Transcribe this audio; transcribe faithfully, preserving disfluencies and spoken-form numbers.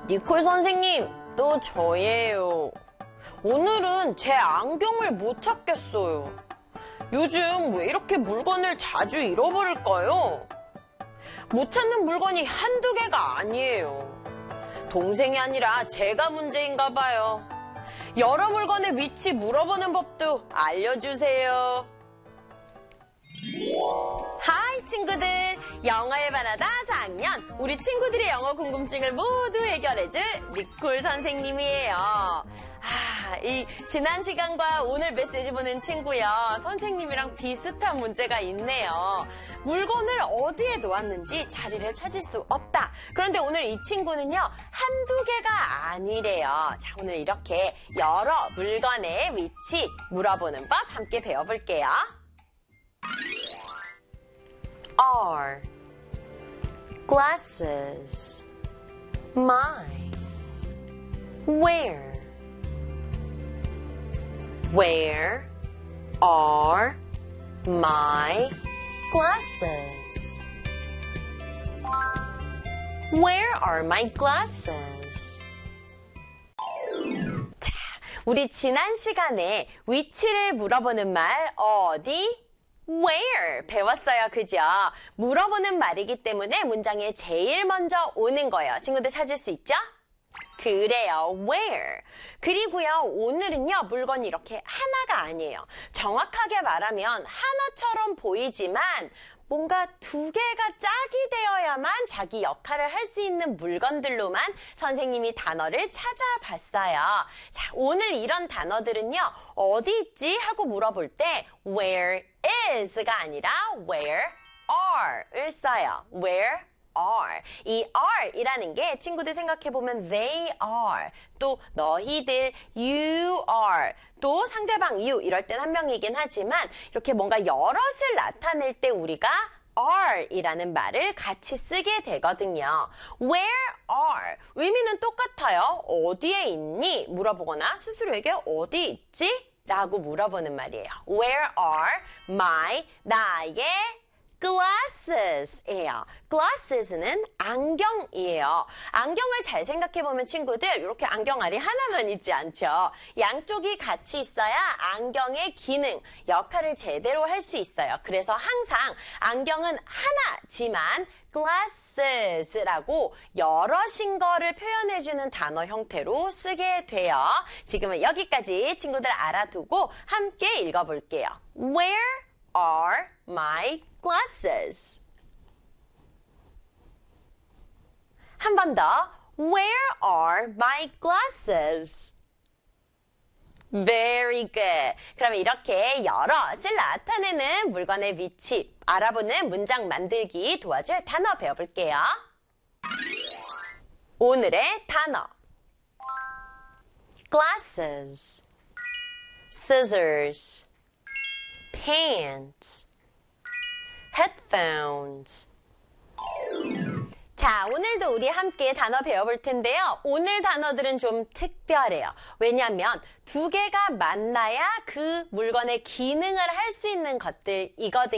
니콜 선생님, 또 저예요. 오늘은 제 안경을 못 찾겠어요. 요즘 왜 이렇게 물건을 자주 잃어버릴까요? 못 찾는 물건이 한두 개가 아니에요. 동생이 아니라 제가 문제인가 봐요. 여러 물건의 위치 물어보는 법도 알려주세요. 하이 친구들, 영어의 바나다 사 학년 우리 친구들의 영어 궁금증을 모두 해결해줄 니콜 선생님이에요. 아, 이 지난 시간과 오늘 메시지 보낸 친구요, 선생님이랑 비슷한 문제가 있네요. 물건을 어디에 놓았는지 자리를 찾을 수 없다. 그런데 오늘 이 친구는요, 한두 개가 아니래요. 자, 오늘 이렇게 여러 물건의 위치 물어보는 법 함께 배워볼게요. Are glasses mine? Where? Where are my glasses? Where are my glasses? 자, 우리 지난 시간에 위치를 물어보는 말 어디? Where 배웠어요, 그죠? 물어보는 말이기 때문에 문장에 제일 먼저 오는 거예요. 친구들 찾을 수 있죠? 그래요, where. 그리고요, 오늘은요, 물건이 이렇게 하나가 아니에요. 정확하게 말하면 하나처럼 보이지만 뭔가 두 개가 짝이 되어야만 자기 역할을 할 수 있는 물건들로만 선생님이 단어를 찾아봤어요. 자, 오늘 이런 단어들은요, 어디 있지? 하고 물어볼 때 where is가 아니라 where are을 써요. where are. 이 are이라는 게 친구들 생각해보면 they are, 또 너희들 you are, 또 상대방 you 이럴 땐 한 명이긴 하지만 이렇게 뭔가 여럿을 나타낼 때 우리가 are이라는 말을 같이 쓰게 되거든요. where are 의미는 똑같아요. 어디에 있니? 물어보거나 스스로에게 어디 있지? 라고 물어보는 말이에요. Where are my, 나의 glasses예요. glasses는 안경이에요. 안경을 잘 생각해보면 친구들 이렇게 안경알이 하나만 있지 않죠. 양쪽이 같이 있어야 안경의 기능, 역할을 제대로 할 수 있어요. 그래서 항상 안경은 하나지만 glasses라고 여럿인 거를 표현해주는 단어 형태로 쓰게 돼요. 지금은 여기까지 친구들 알아두고 함께 읽어볼게요. Where are my glasses? 한 번 더. Where are my glasses? Very good. 그럼 이렇게 여럿을 나타내는 물건의 위치 알아보는 문장 만들기 도와줄 단어 배워볼게요. 오늘의 단어. glasses, scissors, pants, headphones. 자, 오늘도 우리 함께 단어 배워볼 텐데요. 오늘 단어들은 좀 특별해요. 왜냐하면 두 개가 만나야 그 물건의 기능을 할 수 있는 것들이거든요.